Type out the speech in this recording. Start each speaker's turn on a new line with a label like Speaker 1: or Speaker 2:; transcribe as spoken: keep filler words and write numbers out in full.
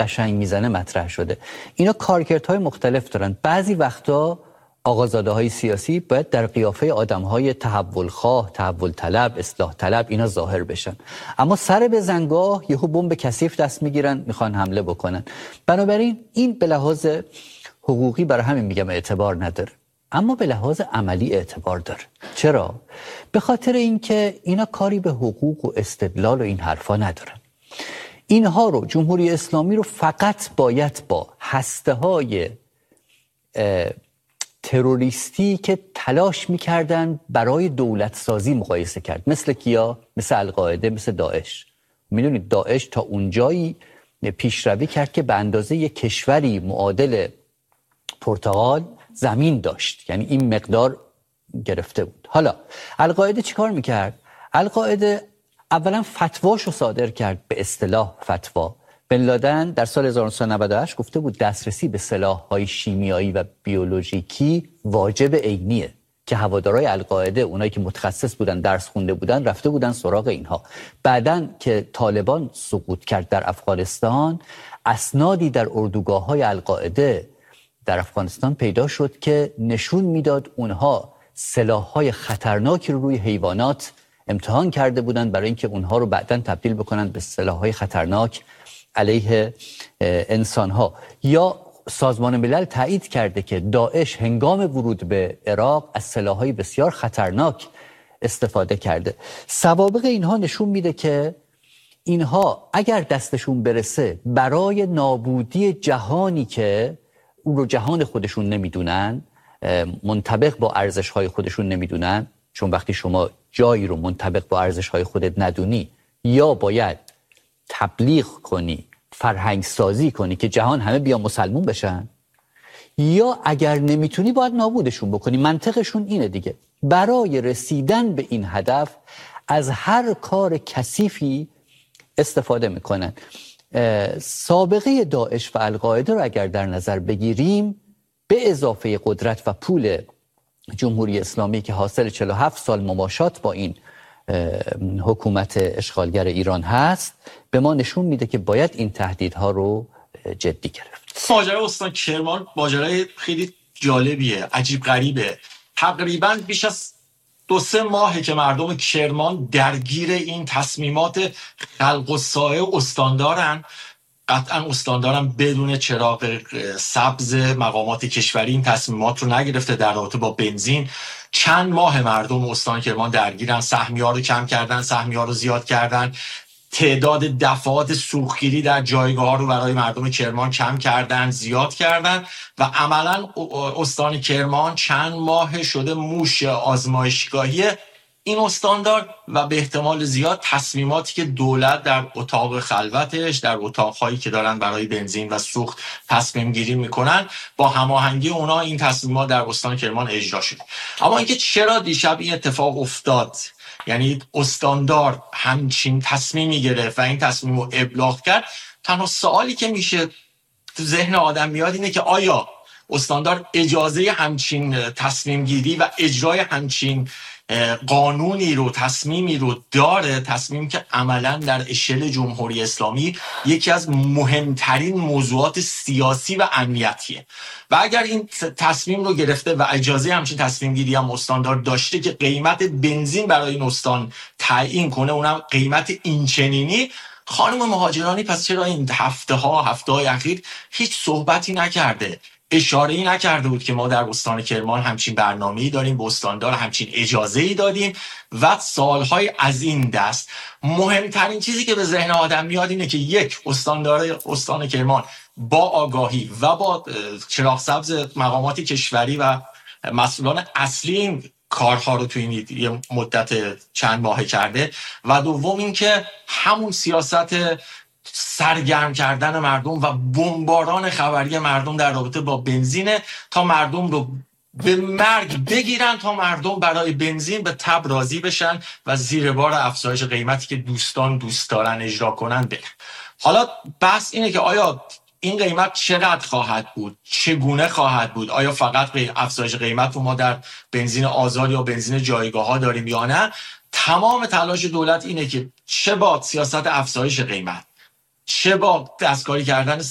Speaker 1: قشنگ میزنه مطرح شده. اینا کارکردهای مختلف دارن. بعضی وقتا آقازاده های سیاسی باید در قیافه آدم های تحول خواه، تحول طلب، اصلاح طلب اینا ظاهر بشن، اما سر به زنگاه یهو بمب کثیف دست میگیرن، میخوان حمله بکنن. بنابراین این به لحاظ حقوقی برای همین میگم اعتبار نداره، اما به لحاظ عملی اعتبار داره. چرا؟ به خاطر اینکه اینا کاری به حقوق و استدلال و این حرفا ندارن. اینها رو جمهوری اسلامی رو فقط باید با هسته‌های تروریستی که تلاش میکردن برای دولت سازی مقایسه کرد. مثل کیا؟ مثل القاعده، مثل داعش. میدونید داعش تا اونجایی پیشروی کرد که به اندازه یک کشوری معادل پرتغال زمین داشت، یعنی این مقدار گرفته بود. حالا القاعده چی کار میکرد؟ القاعده اولا فتواشو صادر کرد، به اصطلاح فتوا. بن لادن در سال هزار و نهصد و نود و هشت گفته بود دسترسی به سلاح‌های شیمیایی و بیولوژیکی واجب عینیه، که هوادارهای القاعده، اونایی که متخصص بودن، درس خونده بودن، رفته بودن سراغ اینها. بعدن که طالبان سقوط کرد در افغانستان، اسنادی در اردوگاه‌های القاعده در افغانستان پیدا شد که نشون میداد اونها سلاح‌های خطرناکی رو روی حیوانات امتحان کرده بودن برای اینکه اونها رو بعداً تبدیل بکنن به سلاح‌های خطرناک علیه انسان‌ها. یا سازمان ملل تایید کرده که داعش هنگام ورود به عراق از سلاح‌های بسیار خطرناک استفاده کرده. سوابق اینها نشون میده که اینها اگر دستشون برسه برای نابودی جهانی که اون رو جهان خودشون نمیدونن، منطبق با ارزش‌های خودشون نمیدونن، چون وقتی شما جایی رو منطبق با ارزش‌های خودت ندونی، یا باید تبلیغ کنی، فرهنگ سازی کنی که جهان همه بیا مسلمون بشن، یا اگر نمیتونی باید نابودشون بکنی. منطقشون اینه دیگه. برای رسیدن به این هدف از هر کار کثیفی استفاده میکنن. سابقه داعش و القاعده رو اگر در نظر بگیریم، به اضافه قدرت و پول جمهوری اسلامی که حاصل چهل و هفت سال مماشات با این حکومت اشغالگر ایران هست، به ما نشون میده که باید این تهدیدها رو جدی گرفت.
Speaker 2: ماجرای استان کرمان ماجرای خیلی جالبیه، عجیب غریبه. تقریبا بیش از دو سه ماهه که مردم کرمان درگیر این تصمیمات خلق و سایه استاندارن. قطعا استاندارم بدون چراغ سبز مقامات کشوری این تصمیمات رو نگرفته در رابطه با بنزین. چند ماه مردم استان کرمان درگیرن، سهمیه‌ها رو کم کردن، سهمیه‌ها رو زیاد کردن، تعداد دفعات سوختگیری در جایگاه‌ها رو برای مردم کرمان کم کردن، زیاد کردن و عملاً استان کرمان چند ماه شده موش آزمایشگاهی این استاندار و به احتمال زیاد تصمیماتی که دولت در اتاق خلوتش، در اتاق‌هایی که دارن برای بنزین و سوخت تصمیم گیری میکنن، با هماهنگی اونا این تصمیمات در استان کرمان اجرا شده. اما اینکه چرا دیشب این اتفاق افتاد، یعنی استاندار همچین تصمیمی گرفت و این تصمیم رو ابلاغ کرد، تنها سوالی که میشه تو ذهن آدم میاد اینه که آیا استاندار اجازه همچین تصمیم گیری و اجرای همچین قانونی رو، تصمیمی رو داره؟ تصمیم که عملاً در اشل جمهوری اسلامی یکی از مهمترین موضوعات سیاسی و امنیتیه و اگر این تصمیم رو گرفته و اجازه همچین تصمیم گیری هم استاندار داشته که قیمت بنزین برای این استان تعیین کنه، اونم قیمت اینچنینی، خانم مهاجرانی پس چرا این هفته ها هفته های اخیر هیچ صحبتی نکرده، اشاره‌ای نکرده بود که ما در استان کرمان همچین برنامه‌ای داریم، به استاندار همچین اجازه‌ای دادیم و سالهای از این دست؟ مهمترین چیزی که به ذهن آدم میاد اینه که یک، استاندار استان کرمان با آگاهی و با چراغ سبز مقامات کشوری و مسئولان اصلی این کارها رو تو این یه مدت چند ماه کرده و دوم اینکه همون سیاست سرگرم کردن مردم و بمباران خبری مردم در رابطه با بنزین تا مردم رو به مرگ بگیرن، تا مردم برای بنزین به تب راضی بشن و زیر بار افزایش قیمتی که دوستان دوست دارن اجرا کنن برن. حالا بحث اینه که آیا این قیمت چقدر خواهد بود، چگونه خواهد بود، آیا فقط افزایش قیمت رو ما در بنزین آزاد یا بنزین جایگاه ها داریم یا نه؟ تمام تلاش دولت اینه که چه با سیاست افزایش قیمت، چه با دستکاری کردن